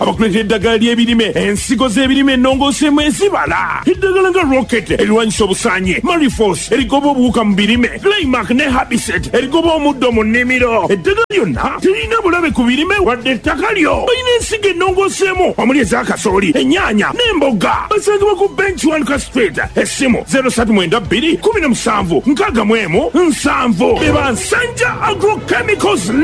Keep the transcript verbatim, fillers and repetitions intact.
abakuleta eddagala ly'ebirime ensigo z'ebirime ennongoosemu ezibala eddagala nga rocket erirwanyisa obusaanyi mariforce erigoba obuwuka mu birime Greymark ne Habiset erigoba omuddo mu nnimiro eddagala lyonna terina bulabe ku birime wadde ettaka lyo balina ensigo ennongooseemu omuli ez'akasooli ennyaanya n'emboga basangibwa ku bench one Street essimu zero three nine two one seven nkaaga mu emu nsanvu beba Nsanja Agrochemicals